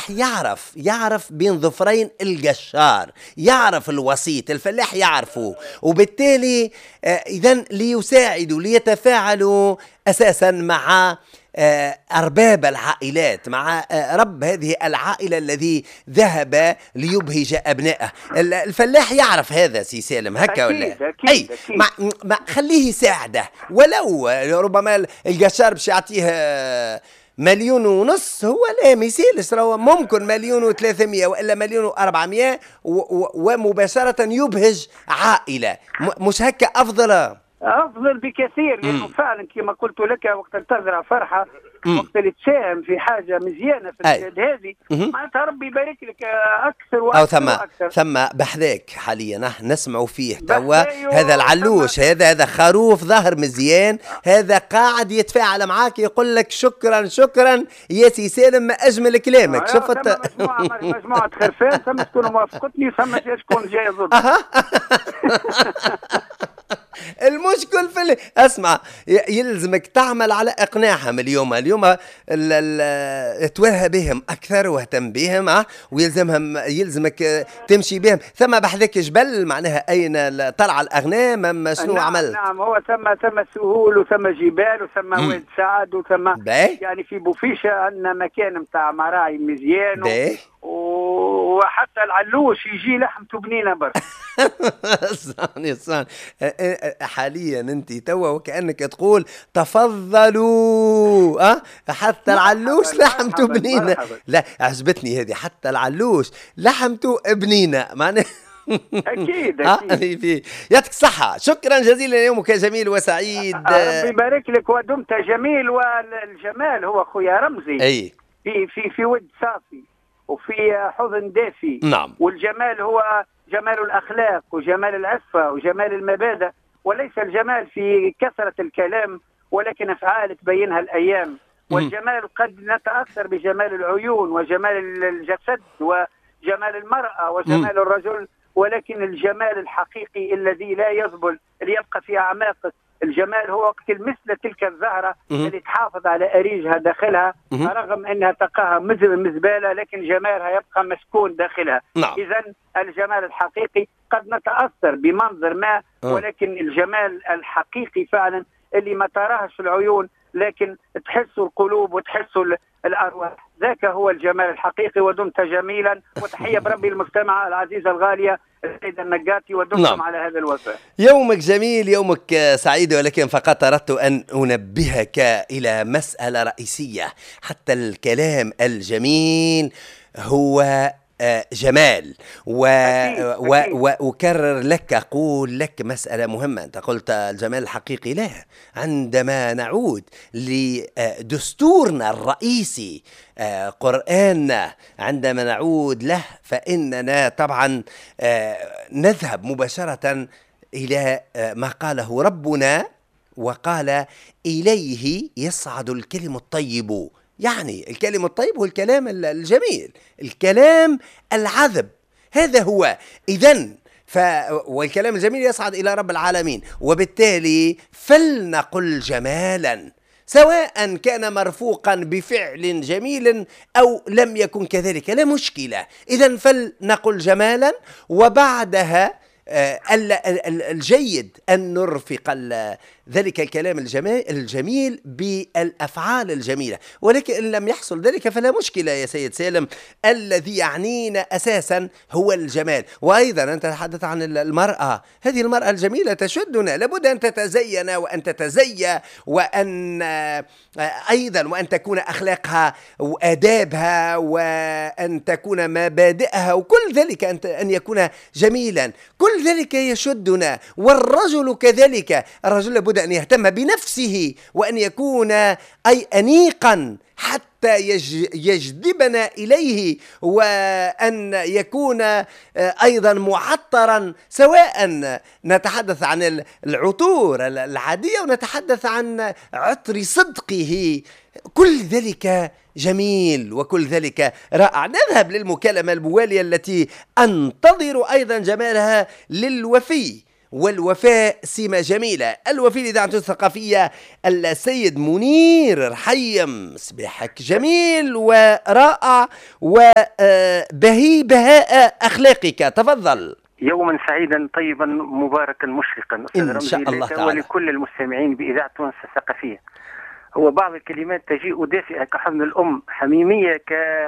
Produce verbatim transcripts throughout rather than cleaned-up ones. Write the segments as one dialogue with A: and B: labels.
A: الفلاح يعرف يعرف بين ظفرين القشار، يعرف الوسيط، الفلاح يعرفه، وبالتالي إذن ليساعدوا ليتفاعلوا أساسا مع أرباب العائلات، مع رب هذه العائلة الذي ذهب ليبهج أبنائه. الفلاح يعرف هذا سي سالم هكا ولا؟
B: أكيد أكيد
A: أي
B: أكيد.
A: ما, ما خليه يساعده، ولو ربما القشار باش يعطيه مليون ونص، هو لا مثال راهو ممكن مليون وثلاثمية وإلا مليون وأربعمية ومباشرة يبهج عائلة. مش هكا أفضل؟
B: أفضل بكثير، لأنه فعلا كما قلت لك وقت تزرع فرحة، وقت اللي تساهم في حاجة مزيانة في البلاد هذه معناتها ربي يبارك لك أكثر وأكثر.
A: أو ثم
B: وأكثر.
A: ثم بحذاك حاليا نحن نسمع فيه توا هذا العلوش، هذا هذا خروف ظهر مزيان، هذا قاعد يتفاعل معاك يقول لك شكرا شكرا يا سي سالم ما أجمل كلامك. شفت
B: مجموعة مجموعة خرفان، ثم تكون موافقتني ثم شكون جاي ضد.
A: المشكل في اللي اسمع يلزمك تعمل على اقناعهم اليوم اليوم توهى بهم اكثر واهتم بهم اه ويلزمهم يلزمك تمشي بهم. ثم بحذاك جبل معناها اين طلع الاغنام شنو
B: نعم
A: عمل؟
B: نعم هو ثم ثم سهول وثم جبال وثم واد سعد وثم
A: باي.
B: يعني في بوفيشه عندنا مكان نتاع مراعي مزيان
A: باي.
B: وحتى العلوش يجي لحمته بنينه برك.
A: صاني صاني حاليا انت توا وكأنك تقول تفضلوا اه حتى العلوش لحمته بنينه. لا عجبتني هذه، حتى العلوش لحمته بنينه معناه
B: اكيد اكيد.
A: في يعطيك الصحة، شكرا جزيلا، يومك جميل وسعيد.
B: ربي يبارك لك ودمت جميل. والجمال هو خويا رمزي
A: اي
B: في في في ود صافي وفي حضن دافي.
A: نعم.
B: والجمال هو جمال الأخلاق وجمال العفة وجمال المبادئ، وليس الجمال في كثرة الكلام ولكن أفعال تبينها الأيام. والجمال قد نتأثر بجمال العيون وجمال الجسد وجمال المرأة وجمال الرجل، ولكن الجمال الحقيقي الذي لا يذبل اللي يبقى في أعماق الجمال هو وقت مثل تلك الزهرة اللي تحافظ على أريجها داخلها رغم أنها تلقاها مزبالة لكن جمالها يبقى مسكون داخلها.
A: نعم.
B: إذن الجمال الحقيقي قد نتأثر بمنظر ما ولكن الجمال الحقيقي فعلا اللي ما تراهش العيون لكن تحسوا القلوب وتحسوا الأرواح، ذاك هو الجمال الحقيقي. ودمت جميلا، وتحية بربي المستمعة العزيزة الغالية السيدة النقاتي، ودمتم نعم. على هذا الوفاء.
A: يومك جميل، يومك سعيد، ولكن فقط أردت أن أنبهك إلى مسألة رئيسية. حتى الكلام الجميل هو جمال و... و... وأكرر لك أقول لك مسألة مهمة. أنت قلت الجمال الحقيقي، لا، عندما نعود لدستورنا الرئيسي قرآننا عندما نعود له فإننا طبعا نذهب مباشرة إلى ما قاله ربنا وقال إليه يصعد الكلم الطيب. يعني الكلم الطيب هو الكلام الجميل، الكلام العذب، هذا هو. إذن ف... والكلام الجميل يصعد إلى رب العالمين، وبالتالي فلنقل جمالا سواء كان مرفوقا بفعل جميل أو لم يكن كذلك، لا مشكلة. إذن فلنقل جمالا، وبعدها الجيد أن نرفق ذلك الكلام الجميل بالأفعال الجميلة. ولكن إن لم يحصل ذلك فلا مشكلة يا سيد سالم، الذي يعنينا أساسا هو الجمال. وأيضا أنت تحدث عن المرأة، هذه المرأة الجميلة تشدنا، لابد أن تتزين وأن تتزيى وأن أيضا وأن تكون أخلاقها وآدابها وأن تكون مبادئها وكل ذلك أن يكون جميلا، كل ذلك يشدنا. والرجل كذلك، الرجل لابد أن يهتم بنفسه وأن يكون أي أنيقا حتى يجذبنا إليه، وأن يكون أيضا معطرا، سواء نتحدث عن العطور العادية ونتحدث عن عطر صدقه، كل ذلك جميل وكل ذلك رائع. نذهب للمكالمة الموالية التي أنتظر أيضا جمالها للوفي. والوفاء سمة جميلة. الوفي لإذاعة الثقافية السيد منير رحيم، صباحك جميل ورائع وبهي بهاء أخلاقك، تفضل.
C: يوما سعيدا طيبا مباركا مشرقا
A: إن شاء الله تعالى،
C: ولكل المستمعين بإذاعة تونس الثقافية. هو بعض الكلمات تجيء دافئة كحضن الأم، حميمية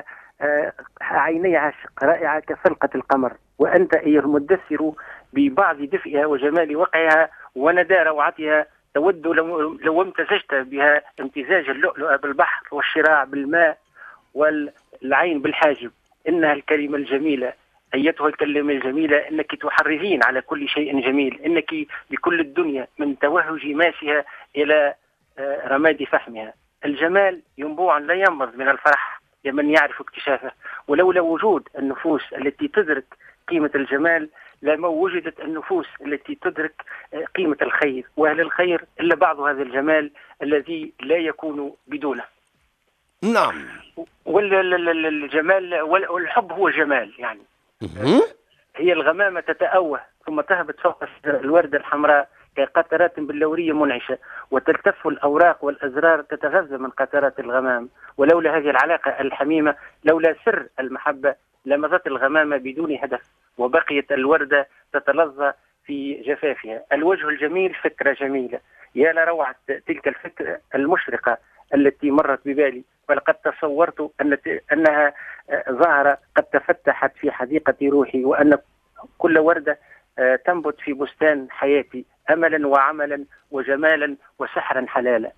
C: كعيني عاشق، رائعة كفلقة القمر، وأنت أيها المدثر ببعض دفئها وجمال وقعها وندى روعتها تود لو, لو امتزجت بها امتزاج اللؤلؤ بالبحر والشراع بالماء والعين بالحاجب. إنها الكلمة الجميلة، أيتها الكلمة الجميلة، إنك تحرزين على كل شيء جميل، إنك بكل الدنيا من توهج ماسها إلى رماد فحمها. الجمال ينبوع لا ينبض من الفرح لمن يعرف اكتشافه، ولولا وجود النفوس التي تدرك قيمة الجمال لما وجدت النفوس التي تدرك قيمة الخير، وأهل الخير إلا بعض هذا الجمال الذي لا يكون بدونه.
A: نعم.
C: والجمال والحب هو جمال، يعني هي الغمامة تتأوه ثم تهبط فوق الوردة الحمراء كقطرات بلورية منعشة، وتلتف الأوراق والأزرار تتغذى من قطرات الغمام. ولولا هذه العلاقة الحميمة، لولا سر المحبة، لمضت الغمامة بدون هدف، وبقيت الوردة تتلظى في جفافها. الوجه الجميل فكرة جميلة، يا لروعة تلك الفكرة المشرقة التي مرت ببالي، ولقد تصورت أن أنها ظاهرة قد تفتحت في حديقة روحي، وأن كل وردة تنبت في بستان حياتي أملا وعملا وجمالا وسحرا حلالا.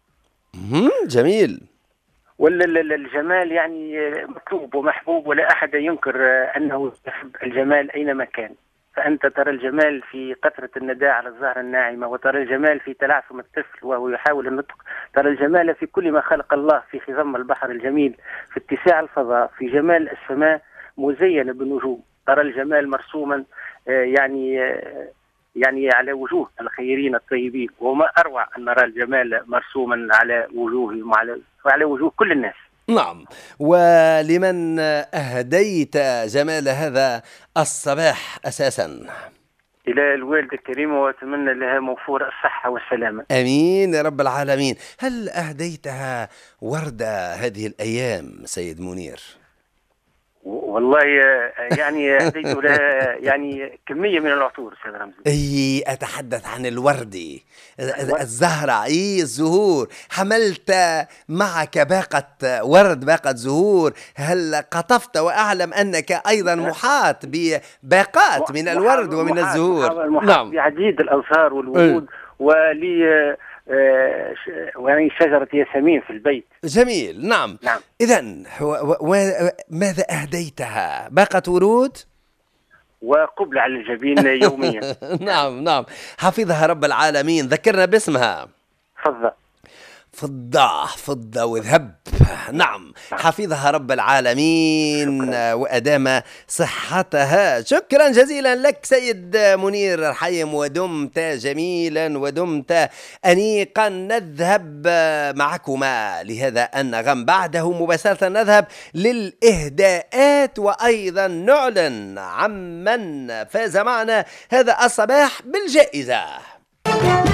A: جميل.
C: والجمال يعني مطلوب ومحبوب، ولا أحد ينكر أنه يحب الجمال أينما كان. فأنت ترى الجمال في قطرة الندى على الزهرة الناعمة، وترى الجمال في تلعثم الطفل وهو يحاول النطق، ترى الجمال في كل ما خلق الله، في خضم البحر الجميل، في اتساع الفضاء، في جمال السماء مزينة بالنجوم، ترى الجمال مرسوما يعني يعني على وجوه الخيرين الطيبين. وما أروع أن نرى الجمال مرسوما على وجوههم وعلى وعلى وجوه كل الناس.
A: نعم. ولمن أهديت جمال هذا الصباح أساسا؟
C: إلى الوالدة الكريمة، وأتمنى لها موفور الصحة والسلامة.
A: أمين يا رب العالمين. هل أهديتها وردة هذه الأيام سيد منير؟
C: والله يعني هديت لها يعني كمية من العطور سيد رمزي.
A: اي اتحدث عن الوردي الزهرة، اي الزهور. حملت معك باقة ورد، باقة زهور. هل قطفت؟ واعلم انك ايضا محاط بباقات من الورد ومن الزهور.
C: نعم، بعديد الازهار والورود، ولي يعني شجرة ياسمين في البيت.
A: جميل. نعم, نعم. إذن ماذا أهديتها؟ باقة ورود
C: وقبلة على الجبين يوميا.
A: نعم نعم. حفظها رب العالمين. ذكرنا باسمها.
C: فضة.
A: فضة فضة وذهب. نعم. حفظها رب العالمين. شكرا. وأدام صحتها. شكرا جزيلا لك سيد منير رحيم، ودمت جميلا ودمت أنيقا. نذهب معكما لهذا النغم، بعده مباشرة نذهب للإهداءات، وأيضا نعلن عمن فاز معنا هذا الصباح بالجائزة.